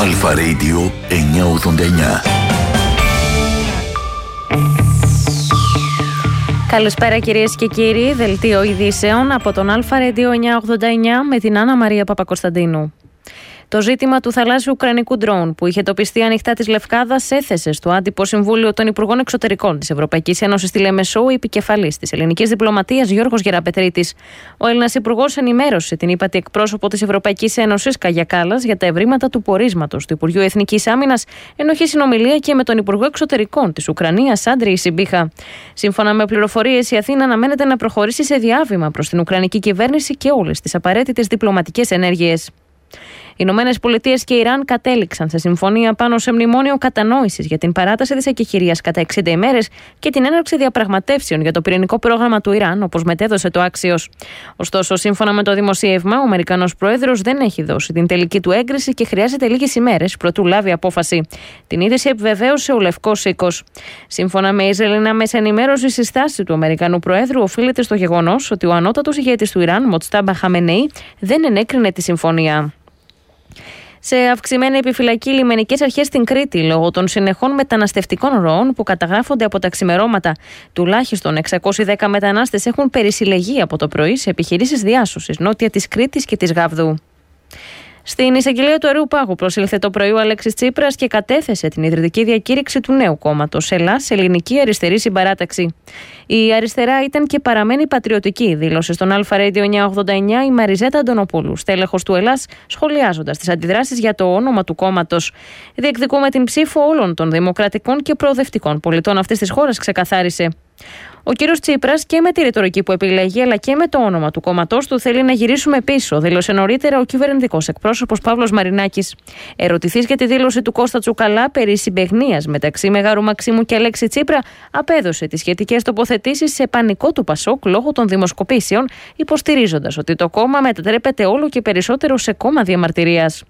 Αλφα Radio 989. Καλησπέρα κυρίες και κύριοι, δελτίο ειδήσεων από τον Αλφα Radio 989 με την Άννα Μαρία Παπακοσταντίνου. Το ζήτημα του θαλάσσιου ουκρανικού ντρόουν που είχε τοπιστεί ανοιχτά της Λευκάδας έθεσε στο άτυπο Συμβούλιο των Υπουργών Εξωτερικών της Ευρωπαϊκής Ένωσης στη Λεμεσό ο επικεφαλής της ελληνικής διπλωματίας Γιώργος Γεραπετρίτης. Ο Έλληνας Υπουργός ενημέρωσε την ύπατη εκπρόσωπο της Ευρωπαϊκής Ένωσης Κάγια Κάλλας για τα ευρήματα του πορίσματος του Υπουργείου Εθνικής Άμυνας, ενώ είχε συνομιλία και με τον Υπουργό Εξωτερικών της Ουκρανίας Άντρεϊ Σιμπίχα. Σύμφωνα με πληροφορίες, η Αθήνα αναμένεται να προχωρήσει σε διάβημα προς την Ουκρανική κυβέρνηση και όλες τις απαραίτητες διπλωματικές ενέργειες. Οι Ηνωμένες Πολιτείες και Ιράν κατέληξαν σε συμφωνία πάνω σε μνημόνιο κατανόησης για την παράταση της εκεχηρίας κατά 60 ημέρες και την έναρξη διαπραγματεύσεων για το πυρηνικό πρόγραμμα του Ιράν, όπως μετέδωσε το Axios. Ωστόσο, σύμφωνα με το δημοσίευμα, ο Αμερικανός Πρόεδρος δεν έχει δώσει την τελική του έγκριση και χρειάζεται λίγες ημέρες προτού λάβει απόφαση. Την είδηση επιβεβαίωσε ο Λευκός Οίκος. Σύμφωνα με Ισραηλινά μέσα ενημέρωσης, η στάση του Αμερικανού Προέδρου οφείλεται στο γεγονός ότι ο ανώτατος ηγέτης του Ιράν, Μοτστάμπα Χαμενεή, δεν ενέκρινε τη συμφωνία. Σε αυξημένη επιφυλακή οι λιμενικές αρχές στην Κρήτη λόγω των συνεχών μεταναστευτικών ροών που καταγράφονται από τα ξημερώματα. Τουλάχιστον 610 μετανάστες έχουν περισυλλεγεί από το πρωί σε επιχειρήσεις διάσωσης νότια της Κρήτης και της Γάβδου. Στην εισαγγελία του Αερίου Πάγου προσήλθε το πρωί ο Αλέξης Τσίπρας και κατέθεσε την ιδρυτική διακήρυξη του νέου κόμματος Ελλάς Ελληνική Αριστερή Συμπαράταξη. Η αριστερά ήταν και παραμένει πατριωτική, δήλωσε στον Αλφα Radio 989 η Μαριζέτα Αντωνοπούλου, στέλεχος του Ελλάς, σχολιάζοντας τις αντιδράσεις για το όνομα του κόμματος. Διεκδικούμε την ψήφο όλων των δημοκρατικών και προοδευτικών πολιτών αυτής της χώρας, ξεκαθάρισε. Ο κύριος Τσίπρας και με τη ρητορική που επιλέγει αλλά και με το όνομα του κόμματός του θέλει να γυρίσουμε πίσω, δήλωσε νωρίτερα ο κυβερνητικός εκπρόσωπος Παύλος Μαρινάκης. Ερωτηθείς για τη δήλωση του Κώστα Τσουκαλά περί συμπαιγνίας μεταξύ Μεγάρου Μαξίμου και Αλέξη Τσίπρα, απέδωσε τις σχετικές τοποθετήσεις σε πανικό του Πασόκ λόγω των δημοσκοπήσεων, υποστηρίζοντας ότι το κόμμα μετατρέπεται όλο και περισσότερο σε κόμμα διαμαρτυρίας.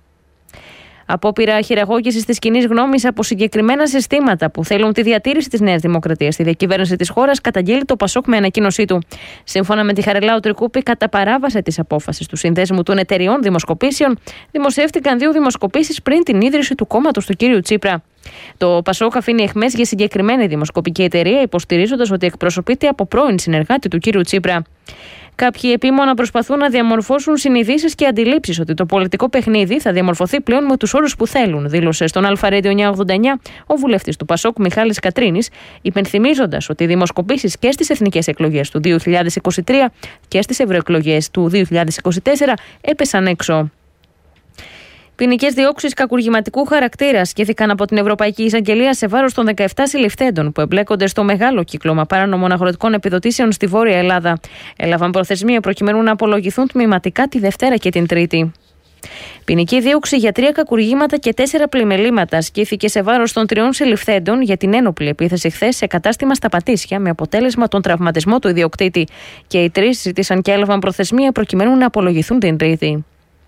Απόπειρα χειραγώγησης της κοινής γνώμης από συγκεκριμένα συστήματα που θέλουν τη διατήρηση της Νέας Δημοκρατίας στη διακυβέρνηση της χώρας, καταγγέλει το Πασόκ με ανακοίνωσή του. Σύμφωνα με τη Χαρελάου Τρικούπη, κατά παράβαση της απόφασης του Συνδέσμου των Εταιριών Δημοσκοπήσεων, δημοσιεύτηκαν 2 δημοσκοπήσεις πριν την ίδρυση του κόμματος του κ. Τσίπρα. Το Πασόκ αφήνει αιχμές για συγκεκριμένη δημοσκοπική εταιρεία, υποστηρίζοντας ότι εκπροσωπείται από πρώην συνεργάτη του κ. Τσίπρα. Κάποιοι επίμονα προσπαθούν να διαμορφώσουν συνειδήσεις και αντιλήψεις ότι το πολιτικό παιχνίδι θα διαμορφωθεί πλέον με τους όρους που θέλουν, δήλωσε στον Αλφα Radio 989 ο βουλευτής του Πασόκ Μιχάλης Κατρίνης, υπενθυμίζοντας ότι οι δημοσκοπήσεις και στις εθνικές εκλογές του 2023 και στις ευρωεκλογές του 2024 έπεσαν έξω. Ποινικές διώξεις κακουργηματικού χαρακτήρα ασκήθηκαν από την Ευρωπαϊκή Εισαγγελία σε βάρος των 17 συλληφθέντων που εμπλέκονται στο μεγάλο κύκλωμα παράνομων αγροτικών επιδοτήσεων στη Βόρεια Ελλάδα. Έλαβαν προθεσμία προκειμένου να απολογηθούν τμηματικά τη Δευτέρα και την Τρίτη. Ποινική δίωξη για 3 κακουργήματα και 4 πλημελήματα ασκήθηκε σε βάρος των 3 συλληφθέντων για την ένοπλη επίθεση χθες σε κατάστημα στα Πατήσια με αποτέλεσμα τον τραυματισμό του ιδιοκτήτη. Και οι 3 ζήτησαν και έλαβαν προθεσμία προκειμένου να απολογηθούν την Τρίτη.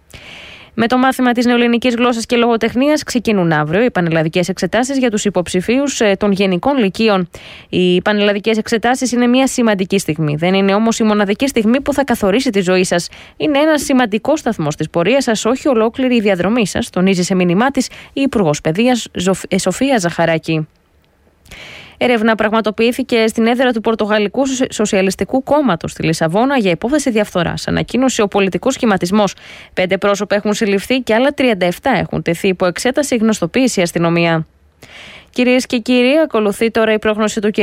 Με το μάθημα της νεοελληνικής γλώσσας και λογοτεχνίας ξεκινούν αύριο οι πανελλαδικές εξετάσεις για τους υποψηφίους των γενικών λυκείων. Οι πανελλαδικές εξετάσεις είναι μια σημαντική στιγμή. Δεν είναι όμως η μοναδική στιγμή που θα καθορίσει τη ζωή σας. Είναι ένας σημαντικός σταθμός της πορείας σας, όχι ολόκληρη η διαδρομή σας, τονίζει σε μήνυμά της η Υπουργός Παιδείας Σοφία Ζαχαράκη. Έρευνα πραγματοποιήθηκε στην έδρα του Πορτογαλικού Σοσιαλιστικού Κόμματος στη Λισαβόνα για υπόθεση διαφθοράς. Ανακοίνωσε ο πολιτικός σχηματισμός. 5 πρόσωπα έχουν συλληφθεί και άλλα 37 έχουν τεθεί υπό εξέταση, γνωστοποίηση η αστυνομία. Κυρίες και κύριοι, ακολουθεί τώρα η πρόγνωση του